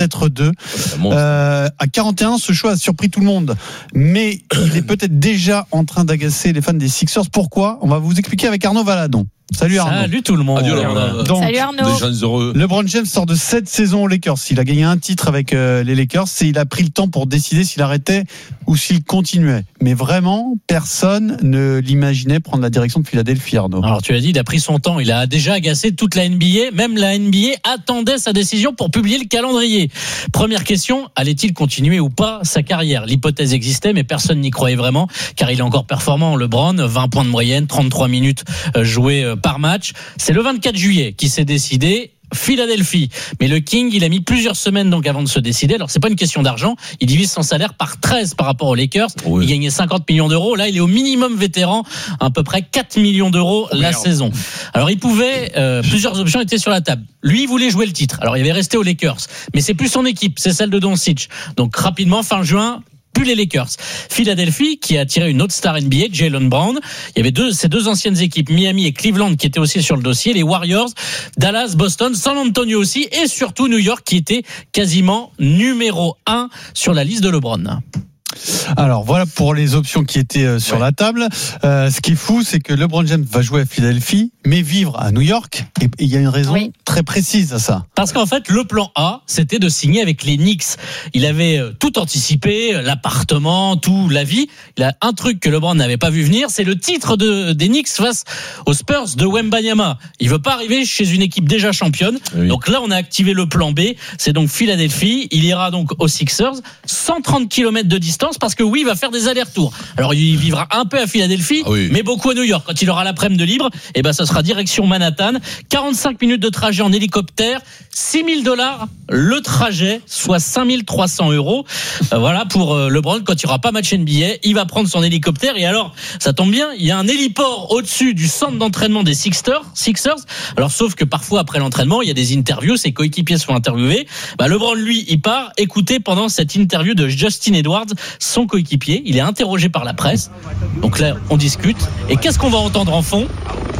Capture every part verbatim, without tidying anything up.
mètre deux. Euh, à quarante et un, ce choix a surpris tout le monde. Mais il est peut-être déjà en train d'agacer les fans des Sixers. Pourquoi ? On va vous expliquer avec Arnaud Valadon. Salut Arnaud. Salut tout le monde. Adieu, Arnaud. Donc, Salut Arnaud. Des gens heureux. LeBron James sort de sept saisons aux Lakers. Il a gagné un titre avec euh, les Lakers et il a pris le temps pour décider s'il arrêtait ou s'il continuait. Mais vraiment, personne ne l'imaginait prendre la direction de Philadelphie, Arnaud. Alors tu l'as dit, il a pris son temps. Il a déjà agacé toute la N B A. Même la N B A attendait sa décision pour publier le calendrier. Première question, allait-il continuer ou pas sa carrière ? L'hypothèse existait, mais personne n'y croyait vraiment, car il est encore performant, LeBron. vingt points de moyenne, trente-trois minutes jouées par match. C'est le vingt-quatre juillet qui s'est décidé. Philadelphie. Mais le King, il a mis plusieurs semaines donc avant de se décider. Alors c'est pas une question d'argent. Il divise son salaire par treize par rapport aux Lakers. Oui. Il gagnait cinquante millions d'euros. Là, il est au minimum vétéran, à peu près quatre millions d'euros oh, la merde. saison. Alors il pouvait, euh, plusieurs options étaient sur la table. Lui, il voulait jouer le titre. Alors il avait resté aux Lakers, mais c'est plus son équipe, c'est celle de Doncic. Donc rapidement, fin juin, plus les Lakers. Philadelphie, qui a attiré une autre star N B A, Jaylen Brown. Il y avait deux, ces deux anciennes équipes, Miami et Cleveland, qui étaient aussi sur le dossier. Les Warriors, Dallas, Boston, San Antonio aussi, et surtout New York, qui était quasiment numéro un sur la liste de LeBron. Alors voilà pour les options qui étaient sur ouais. la table. Euh, ce qui est fou, c'est que LeBron James va jouer à Philadelphie, mais vivre à New York. Et il y a une raison oui. très précise à ça. Parce qu'en fait, le plan A, c'était de signer avec les Knicks. Il avait tout anticipé, l'appartement, tout, la vie. Il a un truc que LeBron n'avait pas vu venir, c'est le titre de, des Knicks face aux Spurs de Wembanyama. Il veut pas arriver chez une équipe déjà championne. Oui. Donc là, on a activé le plan B. C'est donc Philadelphie. Il ira donc aux Sixers. cent trente kilomètres de distance. Parce que oui, il va faire des allers-retours. Alors il vivra un peu à Philadelphie, ah oui. mais beaucoup à New York. Quand il aura l'après-midi de libre, et ben ça sera direction Manhattan. quarante-cinq minutes de trajet en hélicoptère, six mille dollars le trajet, soit cinq mille trois cents euros. Euh, voilà pour euh, LeBron. Quand il n'y aura pas match N B A, il va prendre son hélicoptère. Et alors, ça tombe bien, il y a un héliport au-dessus du centre d'entraînement des Sixers. Sixers. Alors sauf que parfois après l'entraînement, il y a des interviews, ses coéquipiers sont interviewés. Bah, LeBron lui, il part. Écoutez pendant cette interview de Justin Edwards, son coéquipier, il est interrogé par la presse. Donc là, on discute. Et qu'est-ce qu'on va entendre en fond ?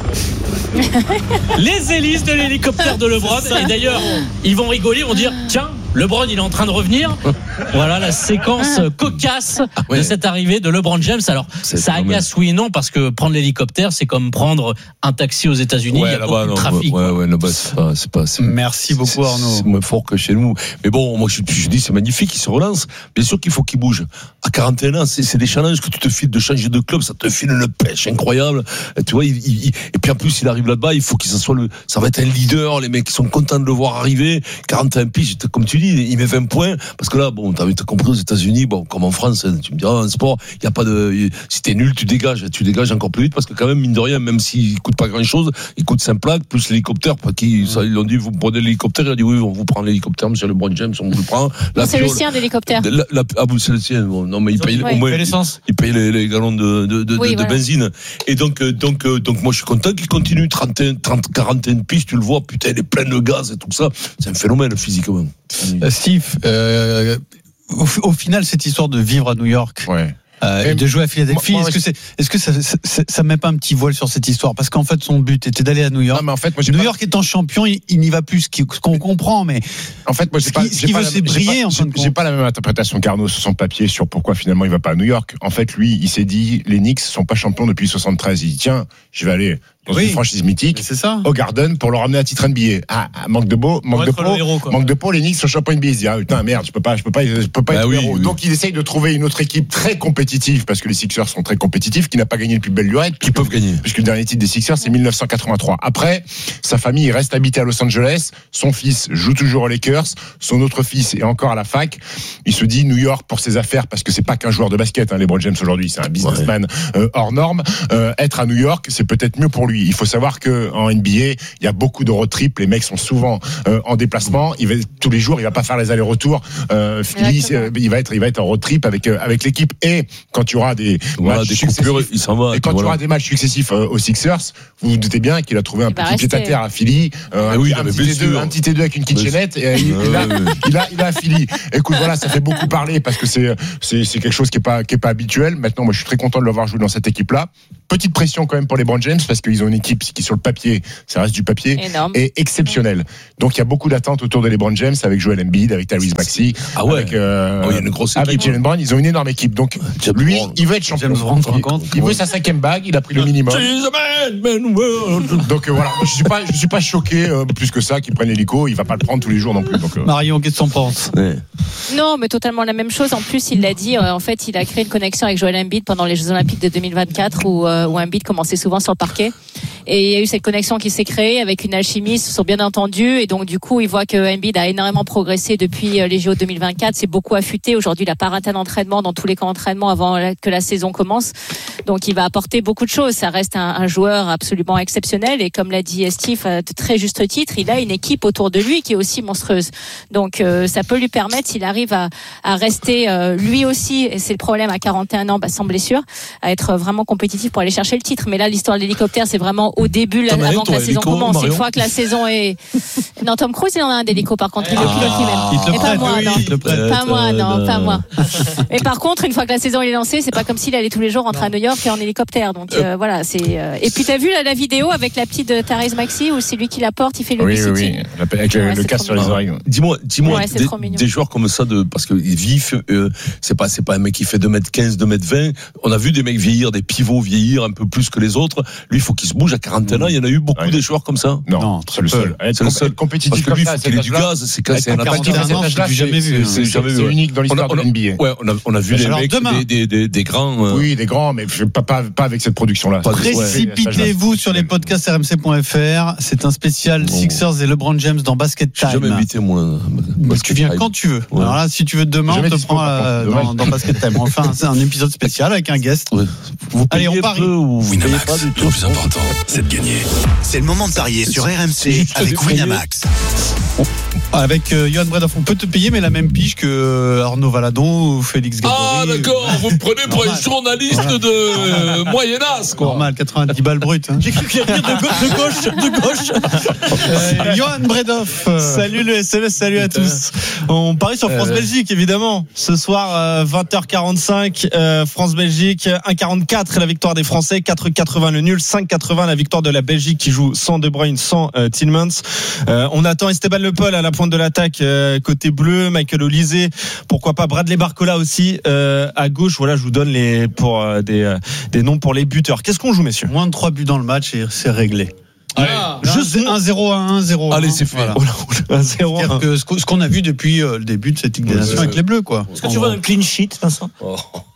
Les hélices de l'hélicoptère de LeBron. Et d'ailleurs, ils vont rigoler, ils vont dire tiens, LeBron il est en train de revenir. Voilà la séquence cocasse ah, ouais. de cette arrivée de LeBron James. Alors c'est ça agace oui et non, parce que prendre l'hélicoptère c'est comme prendre un taxi aux États-Unis. Ouais, il y a beaucoup de trafic. Ouais, ouais, là-bas, c'est pas, c'est pas, c'est, Merci beaucoup c'est, Arnaud. C'est moins fort que chez nous. Mais bon, moi je, je dis c'est magnifique, il se relance. Bien sûr qu'il faut qu'il bouge. À quarante et un ans, c'est, c'est des challenges que tu te files de changer de club, ça te file une pêche incroyable. Et tu vois, il, il, et puis en plus il arrive là-bas, il faut qu'il soit le, ça va être un leader. Les mecs qui sont contents de le voir arriver. quarante et un piges, comme tu dis, il met vingt points. Parce que là, bon, t'as compris aux États-Unis, bon, comme en France, tu me diras, en sport, il y a pas de, si t'es nul, tu dégages, tu dégages encore plus vite parce que quand même, mine de rien, même s'il coûte pas grand-chose, il coûte cinq plaques plus l'hélicoptère. Qui, ça, ils ont dit, vous prenez l'hélicoptère, il a dit oui, on vous prend l'hélicoptère, monsieur LeBron James, on vous le prend. La c'est fiole, le sien d'hélicoptère. La, la, ah bon, c'est le sien. Bon, non, mais il paye ouais. au moins, il, il paye les, les gallons de, de, de, oui, de, voilà. de benzine. Et donc, donc, donc, moi, je suis content qu'il continue trente, trente, quarante et un pistes, tu le vois, putain, il est plein de gaz et tout ça. C'est un phénomène physiquement. Euh, Steve, euh, au, au final, cette histoire de vivre à New York. Ouais. Euh, et de jouer à Philadelphie, est-ce que, c'est, est-ce que ça, ça, ça met pas un petit voile sur cette histoire ? Parce qu'en fait, son but était d'aller à New York. Non, mais en fait, moi, j'ai New pas... York étant champion, il, il n'y va plus, ce, qui, ce qu'on comprend, mais en fait, moi, ce, pas, qui, ce qui veut, la, c'est briller. En j'ai, fin de j'ai pas la même interprétation qu'Arnaud sur son papier sur pourquoi finalement il va pas à New York. En fait, lui, il s'est dit, les Knicks sont pas champions depuis soixante-treize. Il dit, tiens, je vais aller dans oui, une franchise mythique, c'est ça. Au Garden pour leur ramener un titre N B A. Ah, manque de beau, manque de peau, héros, manque de peau, les Knicks sont champions N B A. Il se dit, ah putain, merde, je peux pas, je peux pas, je peux pas bah être oui, héros. Oui. Donc il essaye de trouver une autre équipe très compétitive parce que les Sixers sont très compétitifs, qui n'a pas gagné le plus belle lurette, qui peuvent gagner. Puisque le dernier titre des Sixers c'est dix-neuf cent quatre-vingt-trois. Après, sa famille il reste habité à Los Angeles. Son fils joue toujours aux Lakers. Son autre fils est encore à la fac. Il se dit New York pour ses affaires parce que c'est pas qu'un joueur de basket. Hein, LeBron James aujourd'hui, c'est un businessman ouais. euh, hors norme. Euh, être à New York, c'est peut-être mieux pour lui. Il faut savoir que en N B A, il y a beaucoup de road trips. Les mecs sont souvent euh, en déplacement. Il va tous les jours, il va pas faire les allers-retours. Euh, Philly, il va être, il va être en road trip avec euh, avec l'équipe. Et quand tu auras des voilà, matchs des coupures, il s'en va. Et quand voilà. tu auras des matchs successifs euh, aux Sixers, vous vous doutez bien qu'il a trouvé un il petit pied à terre à Philly, euh, un, oui, un, petit T deux, un petit T deux avec une kitchenette. Et, et, et là, il a, il a Philly. Écoute, voilà, ça fait beaucoup parler parce que c'est c'est c'est quelque chose qui est pas qui est pas habituel. Maintenant, moi, je suis très content de l'avoir joué dans cette équipe-là. petite pression quand même pour les LeBron James parce qu'ils ont une équipe qui sur le papier, ça reste du papier, Énorme. est exceptionnelle. Donc il y a beaucoup d'attentes autour de LeBron James avec Joel Embiid, avec Tyrese Maxey, Ah ouais. avec, euh, Oh, il y a une grosse avec équipe. Jalen Brown. Ils ont une énorme équipe. Donc James lui, Brown. il veut être champion. James Brown, tu te rends compte Il veut sa cinquième bague. Il a pris le minimum. She's a man, man, world. Donc euh, voilà, je suis pas, je suis pas choqué euh, plus que ça qu'il prenne l'hélico. Il va pas le prendre tous les jours non plus. Donc, euh, Marion, qu'est-ce que t'en penses? Ouais. Non, mais totalement la même chose. En plus, il l'a dit. euh, en fait, il a créé une connexion avec Joel Embiid pendant les Jeux Olympiques de deux mille vingt-quatre, où, euh, où Embiid commençait souvent sur le parquet. Et il y a eu cette connexion qui s'est créée avec une alchimie. Ils se sont bien entendus. Et donc, du coup, il voit que Embiid a énormément progressé depuis euh, les J O deux mille vingt-quatre. C'est beaucoup affûté. Aujourd'hui, il a pas raté un entraînement dans tous les camps d'entraînement avant la- que la saison commence. Donc, il va apporter beaucoup de choses. Ça reste un, un joueur absolument exceptionnel. Et comme l'a dit Steve, à de très juste titre, il a une équipe autour de lui qui est aussi monstrueuse. Donc, euh, ça peut lui permettre, s'il arrive à, à rester euh, lui aussi, et c'est le problème à quarante et un ans, bah, sans blessure, à être vraiment compétitif pour aller chercher le titre. Mais là, l'histoire de l'hélicoptère, c'est vraiment au début, là, T'en as un, avant que toi, la saison hélico, commence. Marion Une fois que la saison est... Non, Tom Cruise, il en a un d'hélico, par contre. Il le pilote lui-même. Il te le Et pas prête, moi, oui, non. il te le prête. Pas moi, non, pas moi. Mais par contre, une fois que la saison est lancée, c'est pas comme s'il allait tous les jours rentrer à New York et en hélicoptère. Donc euh, voilà, c'est. euh, Et puis t'as vu là, la vidéo avec la petite de Tyrese Maxey où c'est lui qui la porte, il fait le oui, oui, babysitting. oui. Avec le, Ouais, le c'est casque trop sur les mignon. oreilles. Dis-moi, dis-moi, Ouais, c'est des, trop mignon. des joueurs comme ça, de, parce que vif, euh, c'est pas, c'est pas un mec qui fait deux mètres quinze, deux mètres vingt. On a vu des mecs vieillir, des pivots vieillir un peu plus que les autres. Lui, il faut qu'il se bouge à quarante et un ans. Il y en a eu beaucoup Ouais. des joueurs comme ça. Non, Non, c'est le seul. Être, C'est le comp- seul. être compétitif Parce que lui, comme il ça, faut à qu'il cet ait du âge-là, gaz. C'est quand c'est un être attaquant. compétitif à cet quarante et un ans, âge-là, c'est du jamais vu, c'est- hein. c'est- Jamais C'est vu. unique dans l'histoire On a- de l'N B A. Ouais, on a, on a vu des Alors, mecs, demain. des, des, des, des grands. euh, Oui, des grands, mais pas, pas, pas avec cette production-là. Pas de- ouais. Précipitez-vous sur les podcasts R M C point F R. C'est un spécial Bon. Sixers et LeBron James dans Basket Je suis jamais Time. invité, moi. Parce que tu viens quand tu veux. Ouais. Alors là, si tu veux demain, Jamais on te dispo, prend par euh, contre. dans, Dommage. dans Basket Time. Enfin, c'est un épisode spécial avec un guest. Ouais. Vous Allez, payez on parie. peu ou vous payez Winamax, pas du le tout plus important, c'est de gagner. C'est le moment de parier sur R M C juste avec d'effrayer. Winamax. Avec euh, Johan Bredoff, on peut te payer, mais la même pige que euh, Arnaud Valadon ou Félix Gabory. Ah, d'accord, vous me prenez pour un Normal. journaliste de euh, Moyen-Âge, quoi. Normal, quatre-vingt-dix balles brutes. Hein. J'ai cru qu'il allait dire de, gauche, de gauche, de gauche. Euh, Johan Bredoff. euh, Salut le S M S, salut à tous. On parie sur France-Belgique, évidemment. Ce soir, euh, vingt heures quarante-cinq, euh, France-Belgique, un virgule quarante-quatre la victoire des Français, quatre virgule quatre-vingts le nul, cinq virgule quatre-vingts la victoire de la Belgique qui joue sans De Bruyne, sans euh, Tielemans. Euh, on attend Esteban Le Paul à la pointe de l'attaque euh, côté bleu, Michael Olise, pourquoi pas Bradley Barcola aussi euh, à gauche. Voilà, je vous donne les pour euh, des euh, des noms pour les buteurs. Qu'est-ce qu'on joue, messieurs? Moins de trois buts dans le match et c'est réglé. Ah, Juste un zéro à un zéro. Allez, c'est fait. Oh là, oh là, un zéro C'est-à-dire un. que ce qu'on- ce qu'on a vu depuis euh, le début de cette Ligue des Ouais, Nations ouais, avec ouais. les Bleus, quoi. Est-ce que tu vois un clean sheet, Vincent? Oh.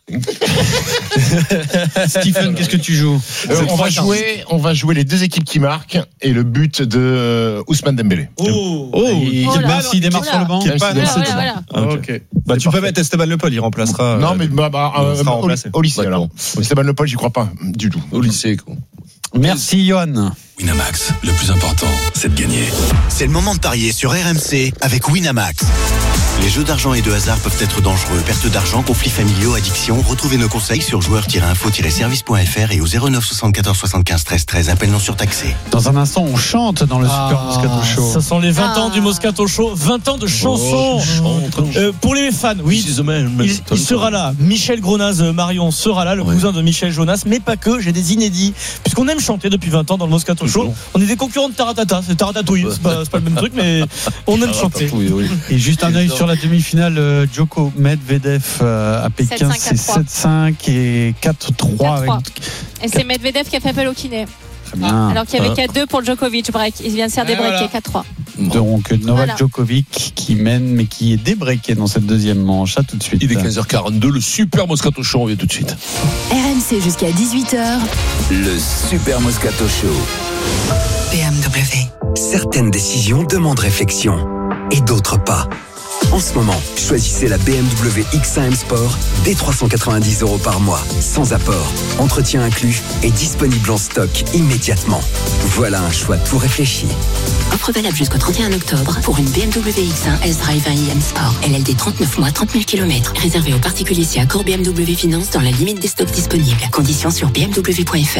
Stephen, qu'est-ce que tu joues? Euh, on va jouer, on va jouer les deux équipes qui marquent et le but de euh, Ousmane Dembélé. Oh, Il- Oh là. même s'il démarre Oula. sur le banc. Qui est pas Voilà, annoncé. voilà, voilà. Ah, ok. Bah, tu peux mettre Esteban Le Paul, il remplacera. Non, euh, mais bah, bah, il euh, sera au, remplacé. au lycée D'accord. alors. Esteban Le Paul, j'y crois pas du tout. Au lycée, quoi. Merci, Johan. Winamax, le plus important, c'est de gagner. C'est le moment de parier sur R M C avec Winamax. Les jeux d'argent et de hasard peuvent être dangereux. Perte d'argent, conflits familiaux, addiction. Retrouvez nos conseils sur joueurs tiret info tiret service point F R et au zéro neuf soixante-quatorze soixante-quinze treize treize. Appel non surtaxé. Dans un instant, on chante dans le Super Moscato Show. Ça sont les vingt ans Ah. du Moscato Show, vingt ans de chansons. Euh, pour les fans, oui. She's a man, man. Il, il sera là. Michel Gronaz, euh, Marion sera là, le Ouais. cousin de Michel Jonas, mais pas que. J'ai des inédits, puisqu'on aime chanter depuis vingt ans dans le Moscato Show. Toujours. On est des concurrents de Taratata, c'est Taratatouille, c'est pas, c'est pas le même truc, mais on aime chanter. Oui, oui. Et juste un œil sur la demi-finale, euh, Djoko Medvedev euh, à Pékin, sept cinq, c'est quatre trois. sept cinq et quatre trois. quatre trois. avec- Et c'est Medvedev qui a fait appel au kiné. Très bien. Alors qu'il y avait Ah. quatre deux pour Djokovic, break. Il vient de se faire Ah, débreaker voilà. quatre trois. Donc Novak Voilà. Djokovic qui mène, mais qui est débreaké dans cette deuxième manche. À tout de suite. Il est quinze heures quarante-deux, le super Moscato Show, on vient tout de suite. R M C jusqu'à dix-huit heures. Le Super Moscato Show. B M W. Certaines décisions demandent réflexion et d'autres pas. En ce moment, choisissez la B M W X un M Sport dès trois cent quatre-vingt-dix euros par mois, sans apport, entretien inclus et disponible en stock immédiatement. Voilà un choix tout réfléchi. Offre valable jusqu'au trente et un octobre pour une B M W X un S-Drive un I M Sport. L L D trente-neuf mois, trente mille kilomètres. Réservé aux particuliers si accord B M W Finance dans la limite des stocks disponibles. Conditions sur b m w point f r.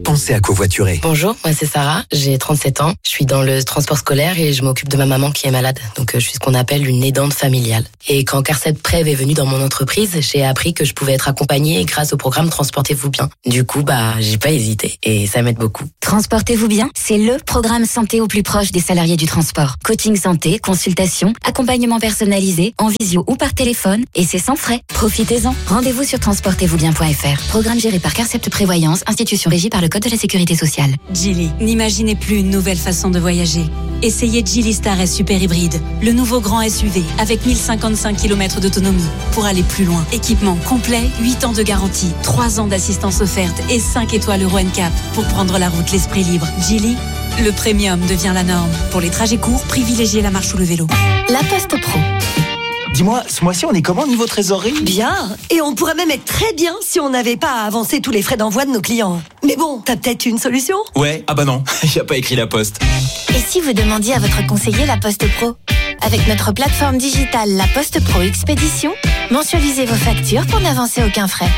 pensez à covoiturer. Bonjour, moi c'est Sarah, j'ai trente-sept ans, je suis dans le transport scolaire et je m'occupe de ma maman qui est malade. Donc je suis ce qu'on appelle une aidante familiale. Et quand Carset Prev est venu dans mon entreprise, j'ai appris que je pouvais être accompagnée grâce au programme Transportez-vous bien. Du coup, bah, j'ai pas hésité et ça m'aide beaucoup. Transportez-vous bien, c'est le programme santé au plus proche des salariés du transport. Coaching santé, consultation, accompagnement personnalisé, en visio ou par téléphone, et c'est sans frais. Profitez-en. Rendez-vous sur transportez vous bien point f r. Programme géré par Carcept Prévoyance, institution régie par le Code de la Sécurité sociale. Geely, n'imaginez plus une nouvelle façon de voyager. Essayez Geely Star S Super Hybride, le nouveau grand S U V avec mille cinquante-cinq kilomètres d'autonomie pour aller plus loin. Équipement complet, huit ans de garantie, trois ans d'assistance offerte et cinq étoiles Euro N C A P pour prendre la route l'esprit libre. Geely, le premium devient la norme. Pour les trajets courts, privilégiez la marche ou le vélo. La Poste Pro. Dis-moi, ce mois-ci, on est comment niveau trésorerie ? Bien. Et on pourrait même être très bien si on n'avait pas à avancer tous les frais d'envoi de nos clients. Mais bon, t'as peut-être une solution ? Ouais, ah bah non, y a pas écrit La Poste. Et si vous demandiez à votre conseiller La Poste Pro ? Avec notre plateforme digitale La Poste Pro Expédition, mensualisez vos factures pour n'avancer aucun frais.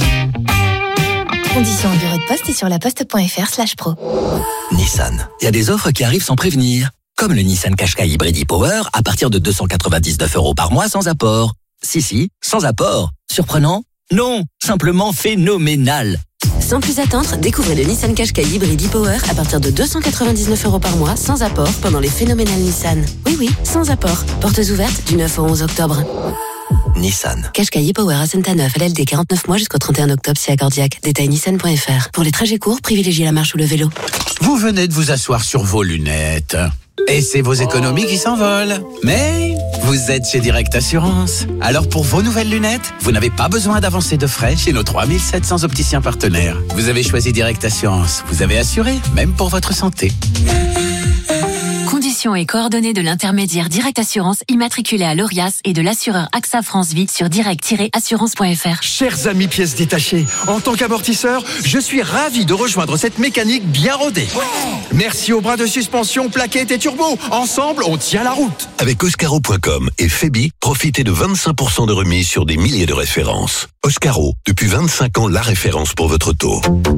Conditions en bureau de poste et sur laposte.fr slash pro. Nissan. Il y a des offres qui arrivent sans prévenir. Comme le Nissan Qashqai Hybrid e-Power à partir de deux cent quatre-vingt-dix-neuf euros par mois sans apport. Si, si, sans apport. Surprenant ? Non, simplement phénoménal. Sans plus attendre, découvrez le Nissan Qashqai Hybrid e-Power à partir de deux cent quatre-vingt-dix-neuf euros par mois sans apport pendant les phénoménales Nissan. Oui, oui, sans apport. Portes ouvertes du neuf au onze octobre. Nissan. Qashqai e-Power à Saint-Neuf, L L D quarante-neuf mois jusqu'au trente et un octobre si accordiaque. Détail nissan point f r. Pour les trajets courts, privilégiez la marche ou le vélo. Vous venez de vous asseoir sur vos lunettes. Et c'est vos économies qui s'envolent. Mais vous êtes chez Direct Assurance. Alors pour vos nouvelles lunettes, vous n'avez pas besoin d'avancer de frais chez nos trois mille sept cents opticiens partenaires. Vous avez choisi Direct Assurance. Vous avez assuré, même pour votre santé. Conditions et coordonnées de l'intermédiaire Direct Assurance immatriculé à l'Orias et de l'assureur A X A France Vie sur direct tiret assurance point f r. Chers amis pièces détachées, en tant qu'amortisseur, je suis ravi de rejoindre cette mécanique bien rodée. Merci aux bras de suspension, plaquettes et turbo. Ensemble, on tient la route. Avec Oscaro point com et Febi, profitez de vingt-cinq pour cent de remise sur des milliers de références. Oscaro, depuis vingt-cinq ans, la référence pour votre taux.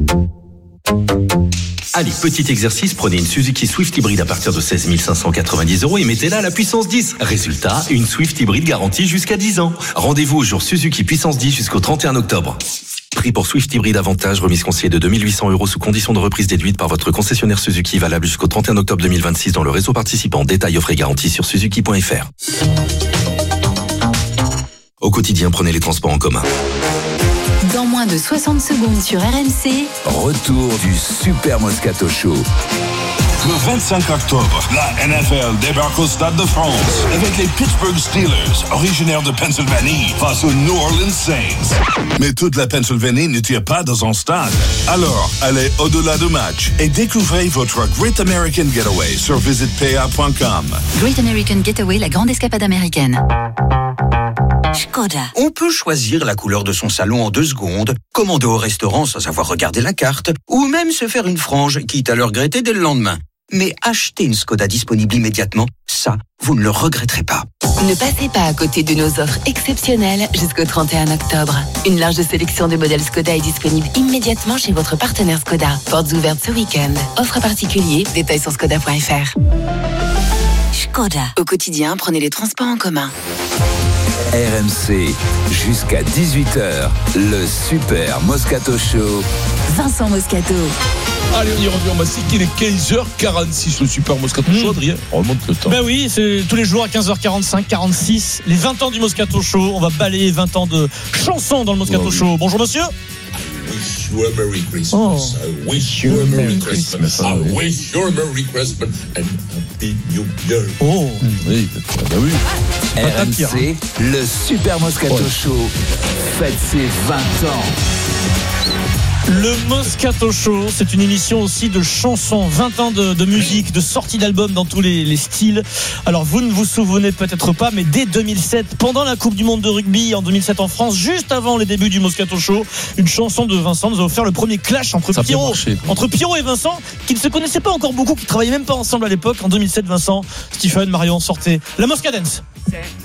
Allez, petit exercice, prenez une Suzuki Swift hybride à partir de seize mille cinq cent quatre-vingt-dix euros et mettez-la à la puissance dix. Résultat, une Swift hybride garantie jusqu'à dix ans. Rendez-vous au jour Suzuki puissance dix jusqu'au trente et un octobre. Prix pour Swift hybride avantage, remise conseillée de deux mille huit cents euros sous condition de reprise déduite par votre concessionnaire Suzuki, valable jusqu'au trente et un octobre deux mille vingt-six dans le réseau participant. Détail offre et garantie sur suzuki point f r. Au quotidien, prenez les transports en commun. Dans moins de soixante secondes sur R M C, retour du Super Moscato Show. Le vingt-cinq octobre, la N F L débarque au Stade de France avec les Pittsburgh Steelers, originaires de Pennsylvanie, face aux New Orleans Saints. Mais toute la Pennsylvanie ne tire pas dans un stade. Alors, allez au-delà du match et découvrez votre Great American Getaway sur visite p a point com. Great American Getaway, la grande escapade américaine. Skoda. On peut choisir la couleur de son salon en deux secondes, commander au restaurant sans avoir regardé la carte, ou même se faire une frange, quitte à le regretter dès le lendemain. Mais acheter une Skoda disponible immédiatement, ça, vous ne le regretterez pas. Ne passez pas à côté de nos offres exceptionnelles jusqu'au trente et un octobre. Une large sélection de modèles Skoda est disponible immédiatement chez votre partenaire Skoda. Portes ouvertes ce week-end. Offre particulier, détails sur skoda point f r. Skoda. Au quotidien, prenez les transports en commun. R M C, jusqu'à dix-huit heures, le Super Moscato Show. Vincent Moscato. Allez, on y revient, on va dire qu'il est quinze heures quarante-six, le Super Moscato Show, Adrien. On remonte le temps. Ben oui, c'est tous les jours à quinze heures quarante-cinq, quarante-six, les vingt ans du Moscato Show. On va balayer vingt ans de chansons dans le Moscato oh, oui. Show. Bonjour monsieur. I wish you a Merry Christmas. Oh. I wish you a Merry Christmas. I wish you a Merry Christmas and Happy New Year. Oh, oui, bah oui. R M C, le Super Moscato oh. Show, fête ses vingt ans. Le Moscato Show, c'est une émission aussi de chansons, vingt ans de, de musique, de sorties d'albums dans tous les, les styles. Alors vous ne vous souvenez peut-être pas, mais dès deux mille sept, pendant la Coupe du Monde de rugby en deux mille sept en France, juste avant les débuts du Moscato Show, une chanson de Vincent nous a offert le premier clash entre Ça Pierrot, entre Pierrot et Vincent, qui ne se connaissaient pas encore beaucoup, qui travaillaient même pas ensemble à l'époque. En deux mille sept, Vincent, Stephen, Marion sortaient la Moscadance.